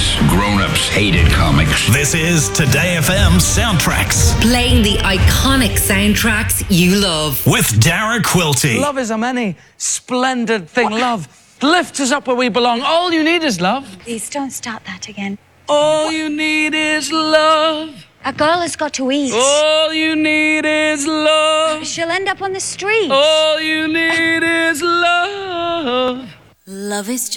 comics. Grown-ups hated comics. This is Today FM Soundtracks. Playing the iconic soundtracks you love. With Dara Quilty. Love is a many splendid thing. Love lifts us up where we belong. All you need is love. Please don't start that again. All you need is love. A girl has got to eat. All you need is love. She'll end up on the street. All you need is love. Love is just